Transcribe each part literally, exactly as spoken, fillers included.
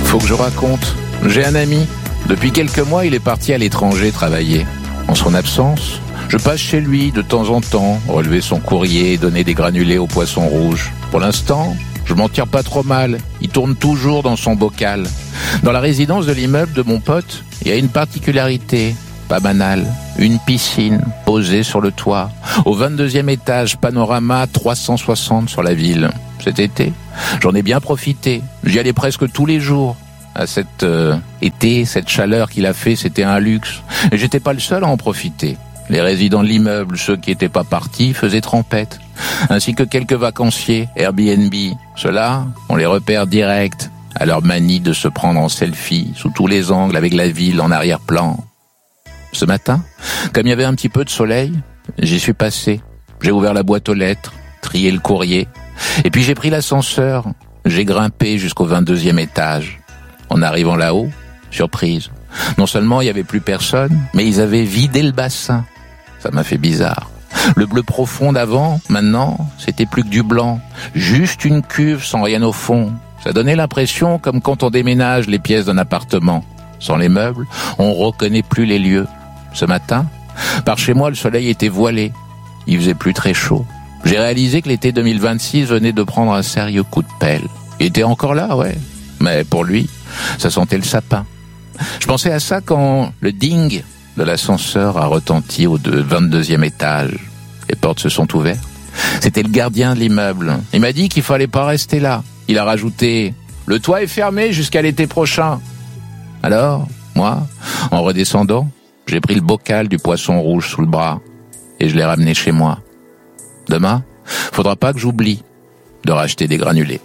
Faut que je raconte. J'ai un ami. Depuis quelques mois, il est parti à l'étranger travailler. En son absence, je passe chez lui de temps en temps, relever son courrier et donner des granulés au poisson rouge. Pour l'instant, je m'en tire pas trop mal. Il tourne toujours dans son bocal. Dans la résidence de l'immeuble de mon pote, il y a une particularité, pas banale. Une piscine posée sur le toit. Au vingt-deuxième étage, panorama trois cent soixante sur la ville. Cet été, j'en ai bien profité. J'y allais presque tous les jours. À cet euh, été, cette chaleur qu'il a fait, c'était un luxe. Et j'étais pas le seul à en profiter. Les résidents de l'immeuble, ceux qui étaient pas partis, faisaient trempette. Ainsi que quelques vacanciers, Airbnb. Ceux-là, on les repère direct à leur manie de se prendre en selfie, sous tous les angles, avec la ville en arrière-plan. Ce matin, comme il y avait un petit peu de soleil, j'y suis passé. J'ai ouvert la boîte aux lettres, trié le courrier, et puis j'ai pris l'ascenseur. J'ai grimpé jusqu'au vingt-deuxième étage. En arrivant là-haut, surprise. Non seulement il y avait plus personne, mais ils avaient vidé le bassin. Ça m'a fait bizarre. Le bleu profond d'avant, maintenant, c'était plus que du blanc. Juste une cuve sans rien au fond. Ça donnait l'impression comme quand on déménage les pièces d'un appartement. Sans les meubles, on reconnaît plus les lieux. Ce matin, par chez moi, le soleil était voilé. Il faisait plus très chaud. J'ai réalisé que l'été deux mille vingt-six venait de prendre un sérieux coup de pelle. Il était encore là, ouais. Mais pour lui, ça sentait le sapin. Je pensais à ça quand le ding de l'ascenseur a retenti au vingt-deuxième étage. Les portes se sont ouvertes. C'était le gardien de l'immeuble. Il m'a dit qu'il fallait pas rester là. Il a rajouté « Le toit est fermé jusqu'à l'été prochain ». Alors, moi, en redescendant, j'ai pris le bocal du poisson rouge sous le bras et je l'ai ramené chez moi. Demain, faudra pas que j'oublie de racheter des granulés.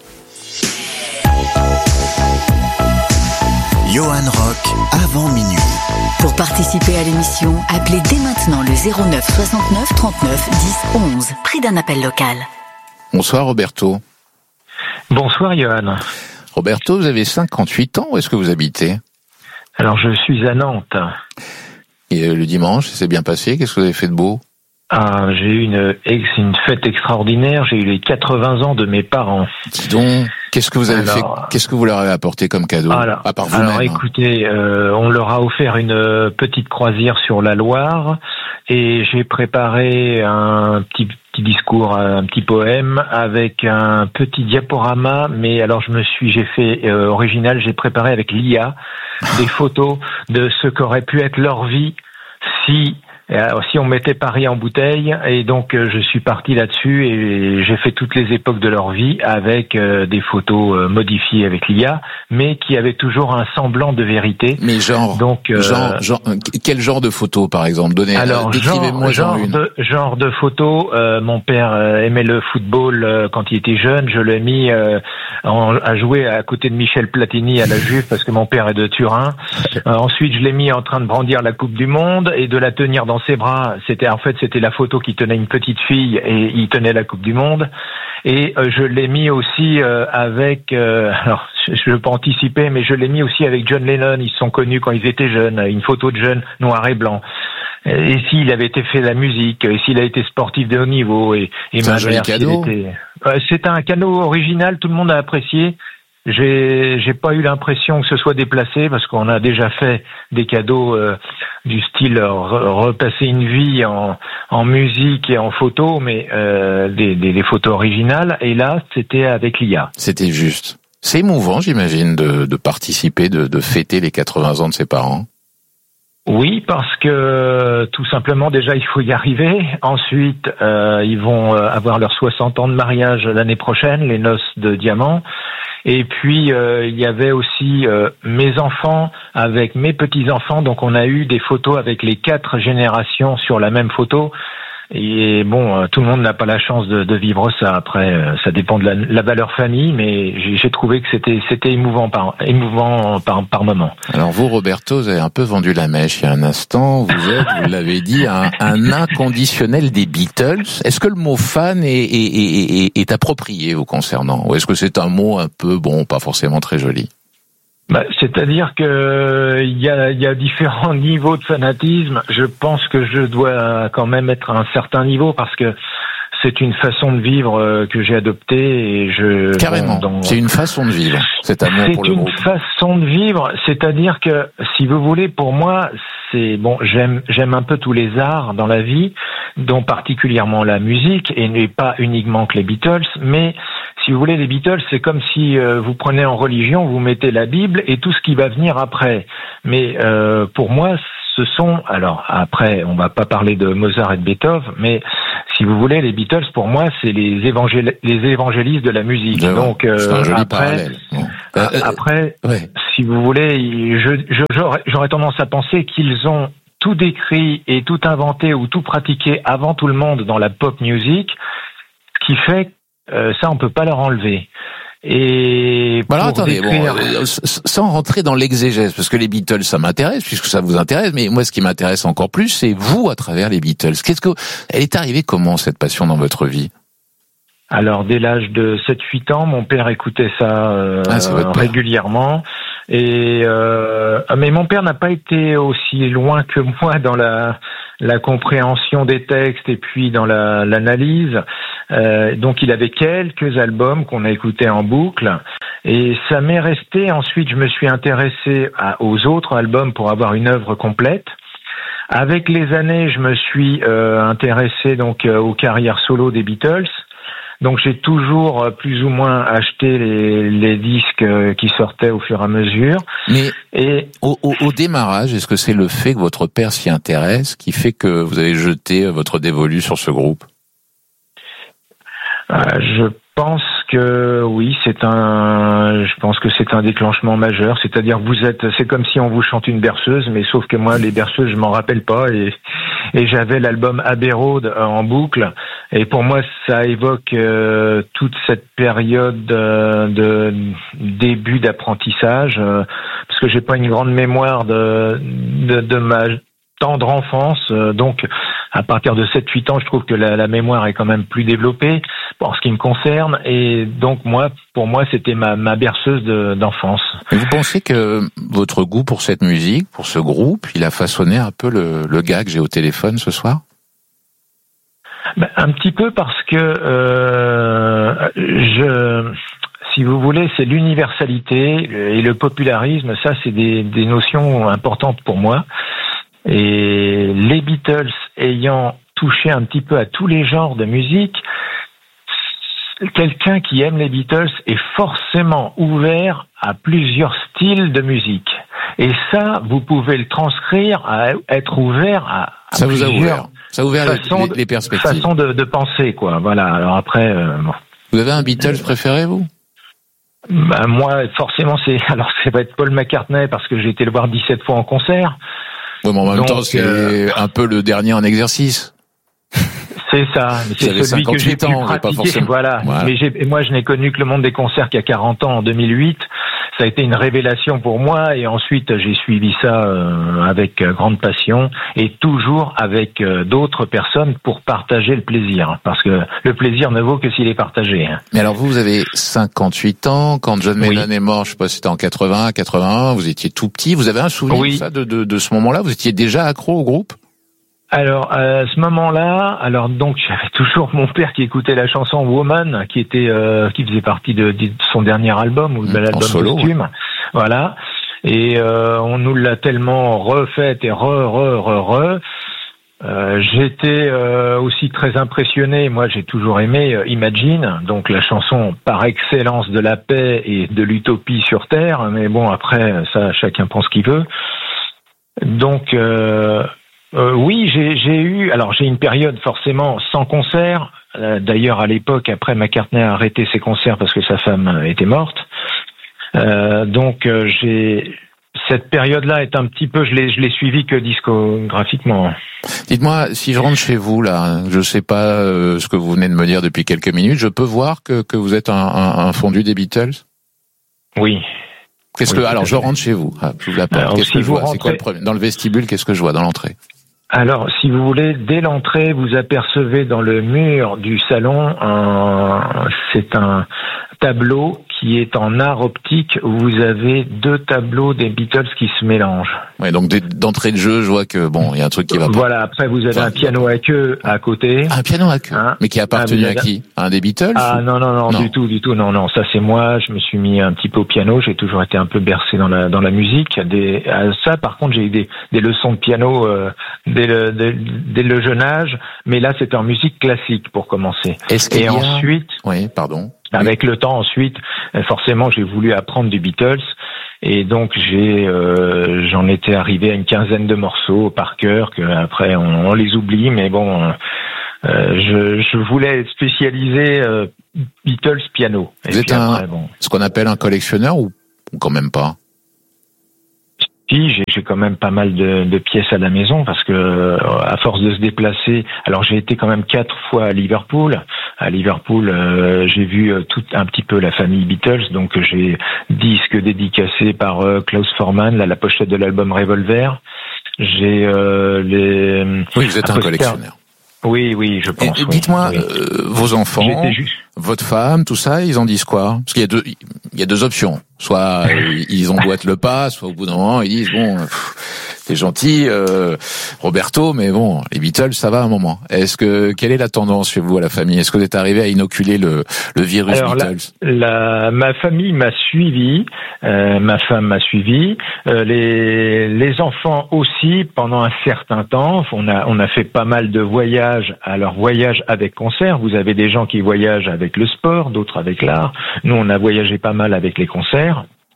Johan Rock, avant minuit. Pour participer à l'émission, appelez dès maintenant le zéro neuf soixante-neuf trente-neuf dix onze. Prix d'un appel local. Bonsoir Roberto. Bonsoir Johan. Roberto, vous avez cinquante-huit ans, où est-ce que vous habitez ? Alors je suis à Nantes. Et le dimanche, ça s'est bien passé ? Qu'est-ce que vous avez fait de beau ? Ah, j'ai eu une, une fête extraordinaire, j'ai eu les quatre-vingts ans de mes parents. Dis donc, qu'est-ce que vous avez alors, fait Qu'est-ce que vous leur avez apporté comme cadeau alors, à part vous-même ? Alors écoutez, euh, on leur a offert une petite croisière sur la Loire et j'ai préparé un petit petit discours, un petit poème avec un petit diaporama, mais alors je me suis, j'ai fait euh, original, j'ai préparé avec l'I A des photos de ce qu'aurait pu être leur vie si Alors, si on mettait Paris en bouteille, et donc euh, je suis parti là-dessus et j'ai fait toutes les époques de leur vie avec euh, des photos euh, modifiées avec l'I A, mais qui avaient toujours un semblant de vérité. Mais genre, donc, euh, genre, genre quel genre de photos par exemple ? Donnez, alors, décrivez-moi genre, genre, genre une. de genre de photos. Euh, mon père euh, aimait le football euh, quand il était jeune. Je l'ai mis euh, en, à jouer à côté de Michel Platini à la Juve parce que mon père est de Turin. Euh, ensuite, je l'ai mis en train de brandir la Coupe du Monde et de la tenir dans ses bras. C'était en fait c'était la photo qui tenait une petite fille et il tenait la Coupe du Monde. Et euh, je l'ai mis aussi euh, avec euh, alors je ne veux pas anticiper, mais je l'ai mis aussi avec John Lennon. Ils se sont connus quand ils étaient jeunes. Une photo de jeunes noir et blanc. Et s'il avait été fait de la musique, et s'il a été sportif de haut niveau, et, et ma mère, cadeau. Était... Euh, c'est un cadeau original, tout le monde a apprécié. J'ai, j'ai pas eu l'impression que ce soit déplacé parce qu'on a déjà fait des cadeaux euh, du style euh, repasser une vie en, en musique et en photo, mais euh, des, des, des photos originales. Et là, c'était avec l'I A. C'était juste. C'est émouvant, j'imagine, de, de participer, de, de fêter les quatre-vingts ans de ses parents. Oui, parce que tout simplement, déjà, il faut y arriver. Ensuite, euh, ils vont avoir leurs soixante ans de mariage l'année prochaine, les noces de diamant. Et puis, euh, il y avait aussi euh, mes enfants avec mes petits-enfants. Donc, on a eu des photos avec les quatre générations sur la même photo. Et bon, euh, tout le monde n'a pas la chance de, de vivre ça. Après, euh, ça dépend de la, la valeur famille, mais j'ai, j'ai trouvé que c'était, c'était émouvant par, émouvant par, par moment. Alors vous, Roberto, vous avez un peu vendu la mèche il y a un instant. Vous êtes, vous l'avez dit, un, un inconditionnel des Beatles. Est-ce que le mot fan est, est, est, est, est approprié vous concernant, ou est-ce que c'est un mot un peu, bon, pas forcément très joli? Bah, c'est-à-dire que il y a, y a différents niveaux de fanatisme. Je pense que je dois quand même être à un certain niveau parce que c'est une façon de vivre euh, que j'ai adoptée et je carrément. Dans, dans... C'est une façon de vivre. Cet amour c'est pour le une groupe. façon de vivre, c'est-à-dire que si vous voulez, pour moi, c'est bon. J'aime j'aime un peu tous les arts dans la vie, dont particulièrement la musique et pas uniquement que les Beatles, mais si vous voulez, les Beatles, c'est comme si euh, vous prenez en religion, vous mettez la Bible et tout ce qui va venir après. Mais euh, pour moi, ce sont... Alors, après, on va pas parler de Mozart et de Beethoven, mais si vous voulez, les Beatles, pour moi, c'est les, évangél... les évangélistes de la musique. Ouais, Donc, euh, c'est un joli après, parallèle. Bon. Euh, après ouais. si vous voulez, je, je, j'aurais, j'aurais tendance à penser qu'ils ont tout décrit et tout inventé ou tout pratiqué avant tout le monde dans la pop music, ce qui fait Euh, ça, on peut pas leur enlever. Et bon alors attendez, décrire... bon, sans rentrer dans l'exégèse, parce que les Beatles, ça m'intéresse, puisque ça vous intéresse, mais moi, ce qui m'intéresse encore plus, c'est vous à travers les Beatles. Qu'est-ce que, elle est arrivée comment, cette passion dans votre vie? Alors, dès l'âge de sept huit ans, mon père écoutait ça euh, ah, régulièrement. Et euh, mais mon père n'a pas été aussi loin que moi dans la la compréhension des textes et puis dans la l'analyse. Euh, donc il avait quelques albums qu'on a écoutés en boucle et ça m'est resté. Ensuite, je me suis intéressé à, aux autres albums pour avoir une œuvre complète. Avec les années, je me suis euh, intéressé donc euh, aux carrières solo des Beatles. Donc j'ai toujours plus ou moins acheté les, les disques qui sortaient au fur et à mesure. Mais et au, au, au démarrage, est-ce que c'est le fait que votre père s'y intéresse qui fait que vous avez jeté votre dévolu sur ce groupe? euh, Je pense que oui, c'est un. Je pense que c'est un déclenchement majeur. C'est-à-dire vous êtes, c'est comme si on vous chante une berceuse, mais sauf que moi les berceuses je m'en rappelle pas et et j'avais l'album Abbey Road en boucle. Et pour moi, ça évoque euh, toute cette période euh, de début d'apprentissage, euh, parce que j'ai pas une grande mémoire de de, de ma tendre enfance. Euh, donc, à partir de sept huit ans, je trouve que la, la mémoire est quand même plus développée en ce qui me concerne. Et donc, moi, pour moi, c'était ma, ma berceuse de, d'enfance. Et vous pensez que votre goût pour cette musique, pour ce groupe, il a façonné un peu le, le gars que j'ai au téléphone ce soir? Ben, un petit peu parce que euh, je, si vous voulez, c'est l'universalité et le popularisme. Ça, c'est des, des notions importantes pour moi. Et les Beatles ayant touché un petit peu à tous les genres de musique, quelqu'un qui aime les Beatles est forcément ouvert à plusieurs styles de musique. Et ça, vous pouvez le transcrire à être ouvert à, à ça vous a plusieurs ouvert. Ça a ouvert façons, les, les perspectives. Façon de, de penser, quoi. Voilà. Alors après, euh, bon. Vous avez un Beatles préféré, vous? Ben, moi, forcément, c'est, alors, ça va être Paul McCartney parce que j'ai été le voir dix-sept fois en concert. Oui, mais en même Donc, temps, c'est euh, un peu le dernier en exercice. C'est ça. C'est celui que j'ai pu ans, pratiquer. Pas forcément... Voilà. Ouais. Mais j'ai, et moi, je n'ai connu que le monde des concerts qu'il y a quarante ans, en deux mille huit. Ça a été une révélation pour moi et ensuite j'ai suivi ça euh, avec euh, grande passion et toujours avec euh, d'autres personnes pour partager le plaisir parce que le plaisir ne vaut que s'il est partagé. Hein. Mais alors vous, vous avez cinquante-huit ans, quand John Lennon oui. est mort, je sais pas si c'était en quatre-vingts, quatre-vingt-un, vous étiez tout petit, vous avez un souvenir oui. de ça, de, de, de ce moment-là? Vous étiez déjà accro au groupe? Alors à ce moment-là, alors donc j'avais toujours mon père qui écoutait la chanson Woman, qui était euh, qui faisait partie de, de son dernier album ou de l'album posthume, ouais. Voilà. Et euh, on nous l'a tellement refaite et re re re re. Euh, j'étais euh, aussi très impressionné. Moi, j'ai toujours aimé euh, Imagine, donc la chanson par excellence de la paix et de l'utopie sur Terre. Mais bon, après ça, chacun pense ce qu'il veut. Donc euh, Euh, oui, j'ai, j'ai eu. Alors, j'ai une période forcément sans concert. Euh, d'ailleurs, à l'époque, après, McCartney a arrêté ses concerts parce que sa femme était morte. Euh, donc, euh, j'ai cette période-là est un petit peu. Je l'ai, je l'ai suivi que discographiquement. Dites-moi, si je rentre chez vous là, je sais pas euh, ce que vous venez de me dire depuis quelques minutes. Je peux voir que que vous êtes un, un, un fondu des Beatles? Oui. Qu'est-ce oui, que alors je rentre chez vous. Ah, j'ouvre la porte. Alors, qu'est-ce si que je vois rentrez... C'est quoi le premier dans le vestibule? Qu'est-ce que je vois dans l'entrée? Alors, si vous voulez, dès l'entrée, vous apercevez dans le mur du salon, un, c'est un, tableau qui est en art optique où vous avez deux tableaux des Beatles qui se mélangent. Ouais, donc d'entrée de jeu, je vois que bon, il y a un truc qui va pas. Voilà, après vous avez enfin, un piano à queue à côté. Un piano à queue, hein, mais qui a appartenu ah, à qui? À un des Beatles? Ah ou... non, non, non, non, du tout, du tout, non, non, ça c'est moi, je me suis mis un petit peu au piano, j'ai toujours été un peu bercé dans la dans la musique. Des, à ça, par contre, j'ai eu des, des leçons de piano euh, dès, le, dès, dès le jeune âge, mais là c'était en musique classique pour commencer. Est-ce qu'il Et y a... ensuite... Oui, pardon. Avec le temps, ensuite, forcément, j'ai voulu apprendre du Beatles, et donc j'ai, euh, j'en étais arrivé à une quinzaine de morceaux par cœur que après on, on les oublie, mais bon, euh, je, je voulais être spécialisé euh, Beatles piano. Vous et êtes puis un, après, bon. ce qu'on appelle un collectionneur ou, ou quand même pas? J'ai, j'ai quand même pas mal de, de pièces à la maison parce que à force de se déplacer, alors j'ai été quand même quatre fois à Liverpool. À Liverpool, euh, j'ai vu tout un petit peu la famille Beatles, donc j'ai disques dédicacés par euh, Klaus Forman, là, la pochette de l'album Revolver. J'ai euh, les. Oui, vous êtes un, un collectionneur. Oui, oui, je pense. Et, et dites-moi, oui. euh, vos enfants, votre femme, tout ça, ils en disent quoi? Parce qu'il y a deux, il y a deux options. Soit euh, ils emboîtent le pas, soit au bout d'un moment ils disent bon, pff, t'es gentil, euh, Roberto, mais bon, les Beatles, ça va un moment. Est-ce que quelle est la tendance chez vous à la famille? Est-ce que vous êtes arrivé à inoculer le, le virus Alors, Beatles? la, la, ma famille m'a suivi, euh, ma femme m'a suivi, euh, les, les enfants aussi pendant un certain temps. On a, on a fait pas mal de voyages. Alors voyage avec concert. Vous avez des gens qui voyagent avec le sport, d'autres avec l'art. Nous, on a voyagé pas mal avec les concerts.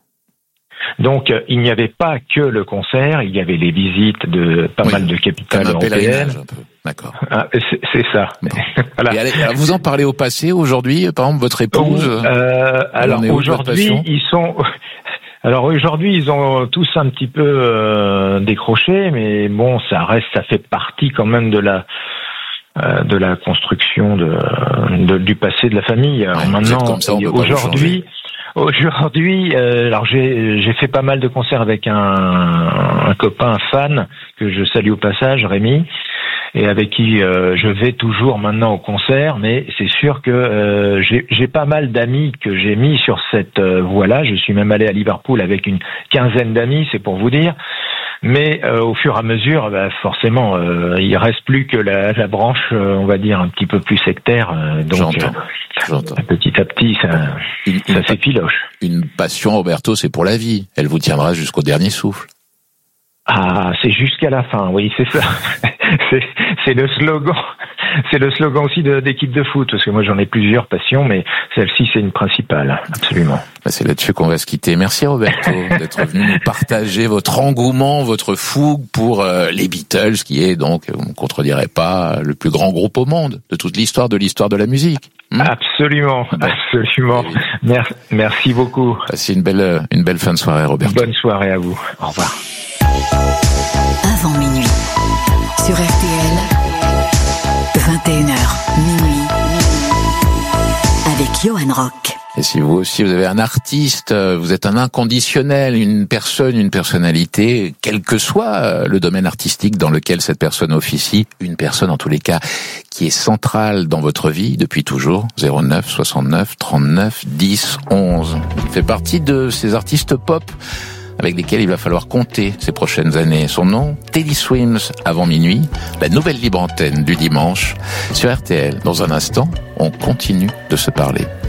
Donc, euh, il n'y avait pas que le concert, il y avait les visites de pas oui, mal de capitales européennes. Un peu. D'accord. Ah, c'est, c'est ça. Bon. Voilà. Et allez, vous en parlez au passé aujourd'hui, par exemple, votre épouse? euh, Alors aujourd'hui, ils sont. Alors aujourd'hui, ils ont tous un petit peu euh, décroché, mais bon, ça reste, ça fait partie quand même de la. de la construction de, de du passé de la famille. Alors ouais, maintenant, ça, aujourd'hui, aujourd'hui, euh, alors j'ai j'ai fait pas mal de concerts avec un, un copain, un fan que je salue au passage, Rémi, et avec qui euh, je vais toujours maintenant au concert. Mais c'est sûr que euh, j'ai j'ai pas mal d'amis que j'ai mis sur cette euh, voie-là. Je suis même allé à Liverpool avec une quinzaine d'amis, c'est pour vous dire. Mais euh, au fur et à mesure, bah, forcément, euh, il reste plus que la, la branche, euh, on va dire, un petit peu plus sectaire. Euh, donc, J'entends. Euh, J'entends. petit à petit, ça, une, ça une s'effiloche. Une passion, Roberto, c'est pour la vie. Elle vous tiendra jusqu'au dernier souffle. Ah, c'est jusqu'à la fin, oui, c'est ça. c'est, c'est le slogan. C'est le slogan aussi de, d'équipe de foot, parce que moi j'en ai plusieurs passions, mais celle-ci c'est une principale, absolument. Bah c'est là-dessus qu'on va se quitter. Merci Roberto d'être venu nous partager votre engouement, votre fougue pour euh, les Beatles, qui est donc, on ne contredirait pas, le plus grand groupe au monde de toute l'histoire de l'histoire de la musique. Hum absolument, bah, absolument. Oui. Merci, merci beaucoup. Passez une belle, une belle fin de soirée, Roberto. Bonne soirée à vous. Au revoir. Avant minuit, sur R T L, vingt et une heures, minuit, avec Johan Rock. Et si vous aussi, vous avez un artiste, vous êtes un inconditionnel, une personne, une personnalité, quel que soit le domaine artistique dans lequel cette personne officie, une personne en tous les cas qui est centrale dans votre vie depuis toujours, zéro neuf soixante-neuf trente-neuf dix onze. Il fait partie de ces artistes pop avec lesquels il va falloir compter ces prochaines années. Son nom, Teddy Swims, avant minuit, la nouvelle libre antenne du dimanche sur R T L. Dans un instant, on continue de se parler.